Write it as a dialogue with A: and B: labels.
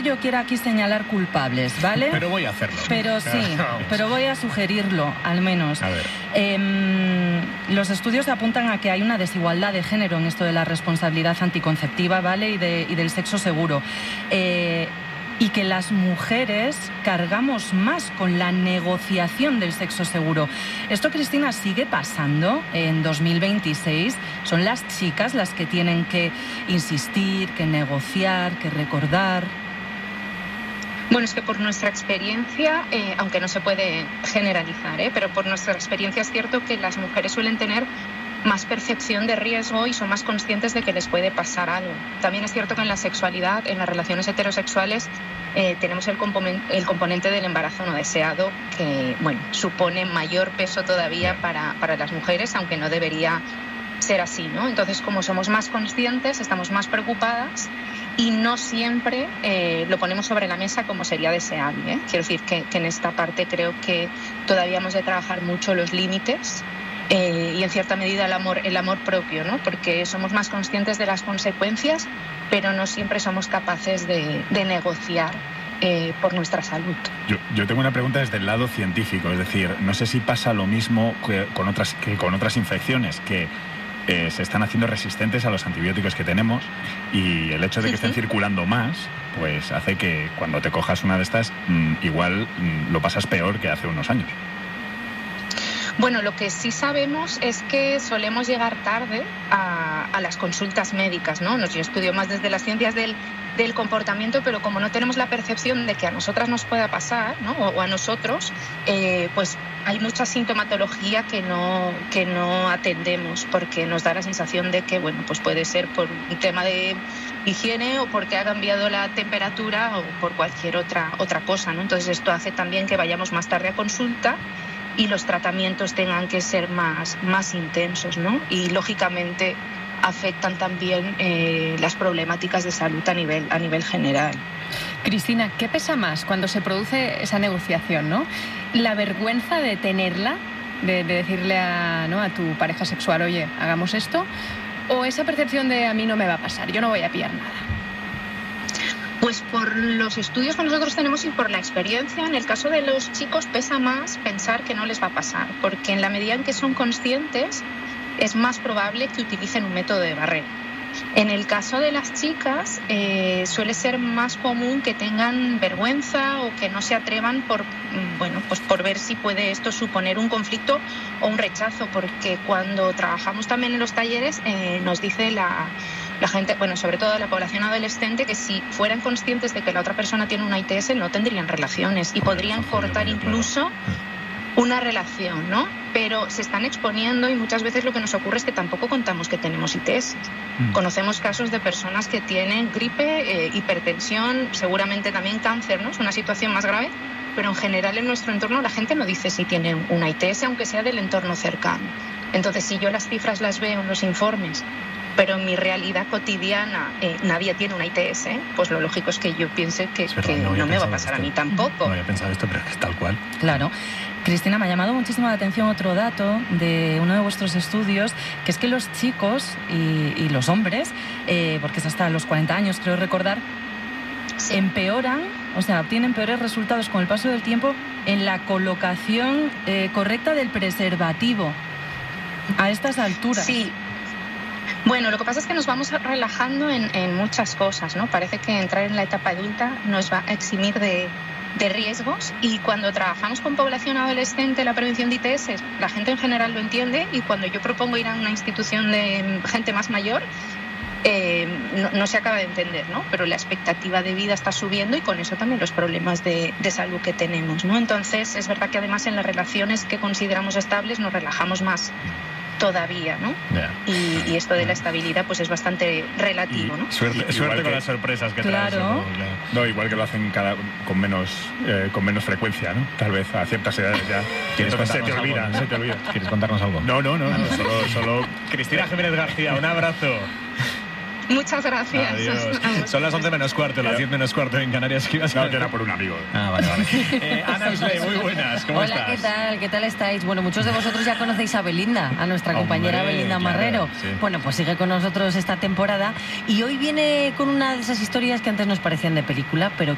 A: yo quiera aquí señalar culpables, ¿vale?
B: Pero voy a hacerlo.
A: Pero sí, pero voy a sugerirlo, al menos.
B: A ver.
A: Los estudios apuntan a que hay una desigualdad de género en esto de la responsabilidad anticonceptiva, ¿vale? Y del sexo seguro. Y que las mujeres cargamos más con la negociación del sexo seguro. Esto, Cristina, sigue pasando en 2026. Son las chicas las que tienen que insistir, que negociar, que recordar.
C: Bueno, es que por nuestra experiencia, aunque no se puede generalizar, pero por nuestra experiencia es cierto que las mujeres suelen tener más percepción de riesgo y son más conscientes de que les puede pasar algo. También es cierto que en la sexualidad, en las relaciones heterosexuales, tenemos el componente del embarazo no deseado, que bueno, supone mayor peso todavía para las mujeres, aunque no debería ser así, ¿no? Entonces, como somos más conscientes, estamos más preocupadas y no siempre lo ponemos sobre la mesa como sería deseable, Quiero decir que en esta parte creo que todavía hemos de trabajar mucho los límites y en cierta medida el amor propio, ¿no? Porque somos más conscientes de las consecuencias, pero no siempre somos capaces de negociar por nuestra salud.
B: Yo tengo una pregunta desde el lado científico, es decir, no sé si pasa lo mismo que con otras infecciones que se están haciendo resistentes a los antibióticos que tenemos, y el hecho de que estén circulando más pues hace que cuando te cojas una de estas igual lo pasas peor que hace unos años.
C: Bueno, lo que sí sabemos es que solemos llegar tarde a las consultas médicas, ¿no? Yo estudio más desde las ciencias del comportamiento, pero como no tenemos la percepción de que a nosotras nos pueda pasar, ¿no? o a nosotros, pues hay mucha sintomatología que no atendemos, porque nos da la sensación de que, bueno, pues puede ser por un tema de higiene o porque ha cambiado la temperatura o por cualquier otra cosa, ¿no? Entonces esto hace también que vayamos más tarde a consulta y los tratamientos tengan que ser más intensos, ¿no? Y lógicamente afectan también las problemáticas de salud a nivel general.
D: Cristina, ¿qué pesa más cuando se produce esa negociación, ¿no? ¿La vergüenza de tenerla, de decirle a tu pareja sexual, oye, hagamos esto? ¿O esa percepción de a mí no me va a pasar, yo no voy a pillar nada?
C: Pues por los estudios que nosotros tenemos y por la experiencia, en el caso de los chicos pesa más pensar que no les va a pasar, porque en la medida en que son conscientes es más probable que utilicen un método de barrera. En el caso de las chicas suele ser más común que tengan vergüenza o que no se atrevan por ver si puede esto suponer un conflicto o un rechazo, porque cuando trabajamos también en los talleres nos dice la gente, bueno, sobre todo la población adolescente, que si fueran conscientes de que la otra persona tiene una ITS no tendrían relaciones y podrían cortar incluso una relación, ¿no? Pero se están exponiendo y muchas veces lo que nos ocurre es que tampoco contamos que tenemos ITS. Conocemos casos de personas que tienen gripe, hipertensión, seguramente también cáncer, ¿no? Es una situación más grave, pero en general en nuestro entorno la gente no dice si tiene una ITS, aunque sea del entorno cercano. Entonces, si yo las cifras las veo en los informes, pero en mi realidad cotidiana nadie tiene una ITS, pues lo lógico es que yo piense que no me va a pasar a mí tampoco.
B: No había pensado esto, pero es que es tal cual.
A: Claro. Cristina, me ha llamado muchísimo la atención otro dato de uno de vuestros estudios, que es que los chicos y los hombres, porque es hasta los 40 años, creo recordar, empeoran, o sea, obtienen peores resultados con el paso del tiempo en la colocación correcta del preservativo a estas alturas.
C: Sí. Bueno, lo que pasa es que nos vamos relajando en muchas cosas, ¿no? Parece que entrar en la etapa adulta nos va a eximir de riesgos, y cuando trabajamos con población adolescente la prevención de ITS, la gente en general lo entiende, y cuando yo propongo ir a una institución de gente más mayor, no se acaba de entender, ¿no? Pero la expectativa de vida está subiendo y con eso también los problemas de salud que tenemos, ¿no? Entonces es verdad que además en las relaciones que consideramos estables nos relajamos más todavía, ¿no? Yeah. Y esto de la estabilidad pues es bastante relativo, ¿no?
B: Suerte con las sorpresas que traes.
A: Claro.
B: No, igual que lo hacen con menos frecuencia, ¿no? Tal vez a ciertas edades ya. Se te olvida.
E: ¿Quieres contarnos algo?
B: No. Solo Cristina Jiménez García, un abrazo.
C: Muchas gracias.
B: Adiós. Son las 11 menos cuarto, las 10 menos cuarto en Canarias. Que ibas a... No, que era por un amigo.
E: Vale.
B: Ana Islay, muy buenas, ¿cómo estás?
F: Hola, ¿qué tal estáis? Bueno, muchos de vosotros ya conocéis a Belinda, a nuestra compañera Belinda Marrero.
B: Sí.
F: Bueno, pues sigue con nosotros esta temporada y hoy viene con una de esas historias que antes nos parecían de película, pero